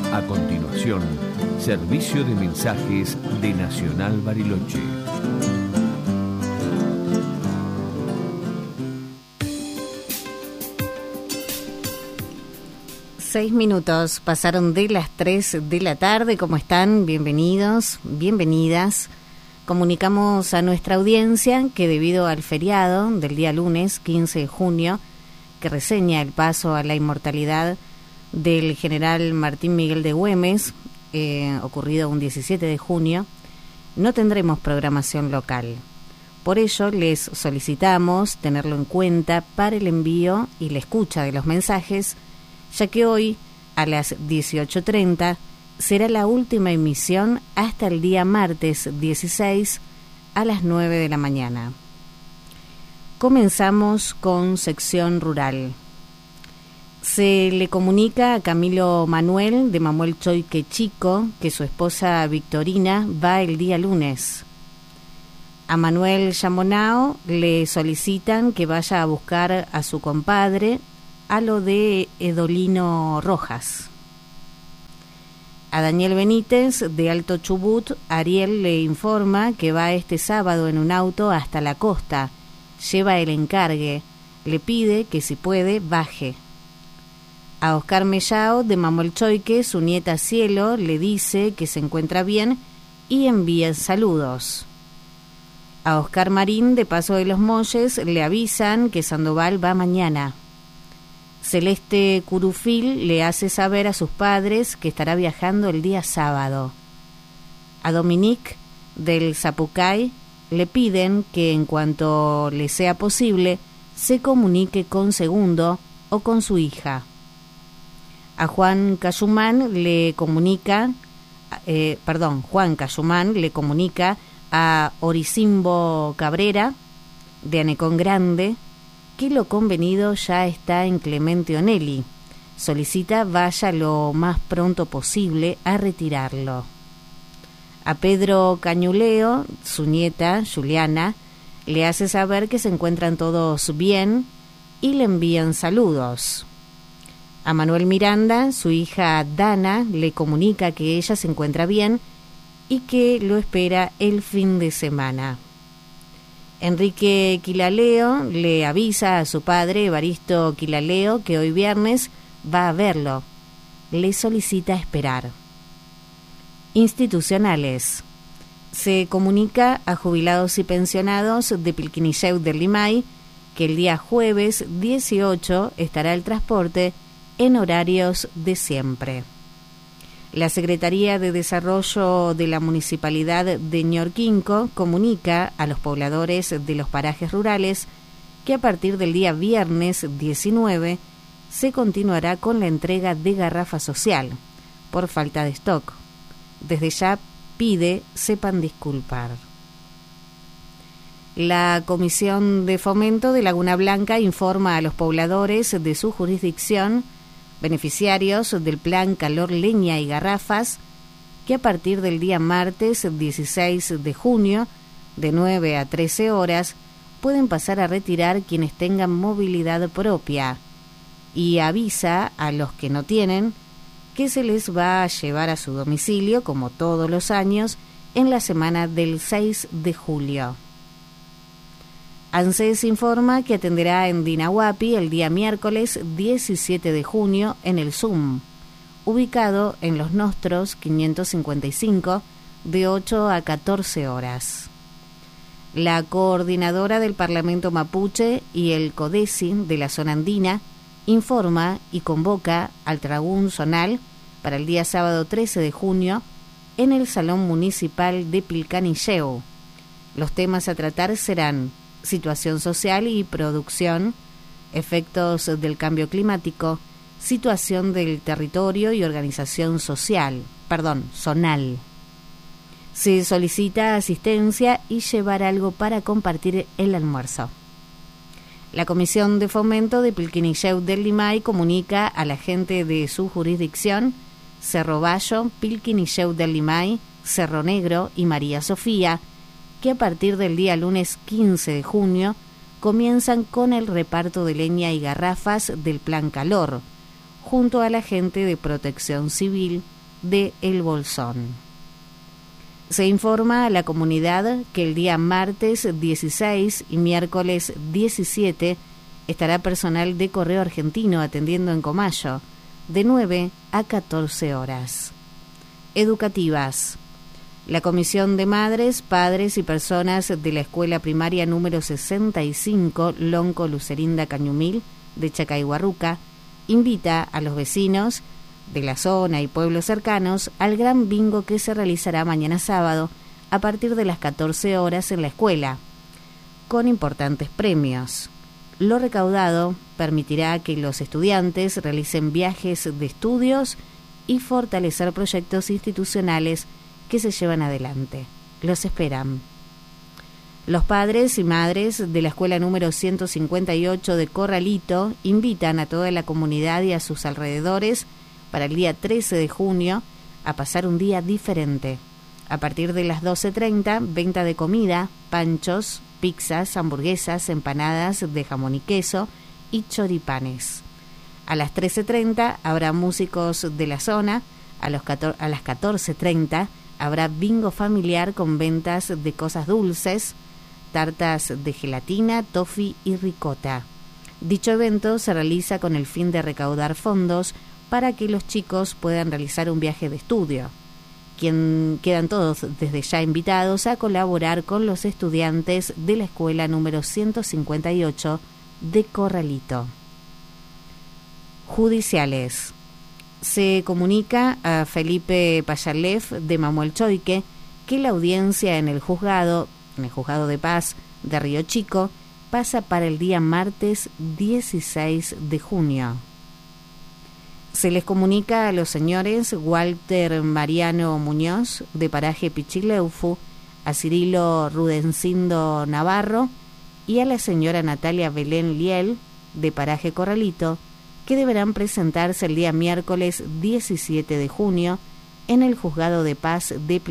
A continuación, servicio de mensajes de Nacional Bariloche. Seis minutos pasaron de las 3 de la tarde. ¿Cómo están? Bienvenidos, bienvenidas. Comunicamos a nuestra audiencia que debido al feriado del día lunes 15 de junio, que reseña el paso a la inmortalidad del general Martín Miguel de Güemes, ocurrido un 17 de junio, no tendremos programación local. Por ello, les solicitamos tenerlo en cuenta para el envío y la escucha de los mensajes, ya que hoy, a las 18:30, será la última emisión hasta el día martes 16 a las 9 de la mañana. Comenzamos con sección rural. Se le comunica a Camilo Manuel de Mamuel-Choique Chico que su esposa Victorina va el día lunes. A Manuel Yamonao le solicitan que vaya a buscar a su compadre a lo de Edolino Rojas. A Daniel Benítez de Alto Chubut, Ariel le informa que va este sábado en un auto hasta la costa, lleva el encargue, le pide que si puede baje. A Oscar Mellao de Mamuel-Choique, su nieta Cielo le dice que se encuentra bien y envía saludos. A Oscar Marín de Paso de los Molles le avisan que Sandoval va mañana. Celeste Curufil le hace saber a sus padres que estará viajando el día sábado. A Dominique del Zapucay le piden que en cuanto le sea posible se comunique con Segundo o con su hija. A Juan Cayumán le comunica, Juan Cayumán le comunica a Oricimbo Cabrera de Anecón Grande que lo convenido ya está en Clemente Onelli. Solicita vaya lo más pronto posible a retirarlo. A Pedro Cañuleo, su nieta Juliana, le hace saber que se encuentran todos bien y le envían saludos. A Manuel Miranda, su hija Dana, le comunica que ella se encuentra bien y que lo espera el fin de semana. Enrique Quilaleo le avisa a su padre, Evaristo Quilaleo, que hoy viernes va a verlo. Le solicita esperar. Institucionales. Se comunica a jubilados y pensionados de Pilquinilleu del Limay que el día jueves 18 estará el transporte en horarios de siempre. La Secretaría de Desarrollo de la Municipalidad de Ñorquinco comunica a los pobladores de los parajes rurales que a partir del día viernes 19 se continuará con la entrega de garrafa social por falta de stock. Desde ya pide sepan disculpar. La Comisión de Fomento de Laguna Blanca informa a los pobladores de su jurisdicción, beneficiarios del Plan Calor Leña y Garrafas, que a partir del día martes 16 de junio, de 9 a 13 horas, pueden pasar a retirar quienes tengan movilidad propia, y avisa a los que no tienen que se les va a llevar a su domicilio, como todos los años, en la semana del 6 de julio. ANSES informa que atenderá en Dinahuapi el día miércoles 17 de junio en el Zoom, ubicado en Los Nostros 555, de 8 a 14 horas. La coordinadora del Parlamento Mapuche y el CODESI de la zona andina informa y convoca al Tragún Zonal para el día sábado 13 de junio en el Salón Municipal de Pilcanilleu. Los temas a tratar serán situación social y producción, efectos del cambio climático, situación del territorio y organización zonal. Se solicita asistencia y llevar algo para compartir el almuerzo. La Comisión de Fomento de Pilquinilleu del Limay comunica a la gente de su jurisdicción, Cerro Bayo, Pilquinilleu del Limay, Cerro Negro y María Sofía, que a partir del día lunes 15 de junio comienzan con el reparto de leña y garrafas del Plan Calor, junto a la gente de Protección Civil de El Bolsón. Se informa a la comunidad que el día martes 16 y miércoles 17 estará personal de Correo Argentino atendiendo en Comayo, de 9 a 14 horas. Educativas. La Comisión de Madres, Padres y Personas de la Escuela Primaria número 65, Lonco Lucerinda Cañumil, de Chacaihuarruca, invita a los vecinos de la zona y pueblos cercanos al gran bingo que se realizará mañana sábado a partir de las 14 horas en la escuela, con importantes premios. Lo recaudado permitirá que los estudiantes realicen viajes de estudios y fortalecer proyectos institucionales que se llevan adelante. Los esperan. Los padres y madres de la escuela número 158 de Corralito invitan a toda la comunidad y a sus alrededores para el día 13 de junio a pasar un día diferente. A partir de las 12:30, venta de comida, panchos, pizzas, hamburguesas, empanadas de jamón y queso y choripanes. A las 13:30 habrá músicos de la zona. A las 14:30 habrá bingo familiar con ventas de cosas dulces, tartas de gelatina, toffee y ricota. Dicho evento se realiza con el fin de recaudar fondos para que los chicos puedan realizar un viaje de estudio. Quedan todos desde ya invitados a colaborar con los estudiantes de la escuela número 158 de Corralito. Judiciales. Se comunica a Felipe Payalef de Mamuel Choique que la audiencia en el juzgado de paz de Río Chico pasa para el día martes 16 de junio. Se les comunica a los señores Walter Mariano Muñoz, de paraje Pichileufu, a Cirilo Rudencindo Navarro y a la señora Natalia Belén Liel, de paraje Corralito, que deberán presentarse el día miércoles 17 de junio en el Juzgado de Paz de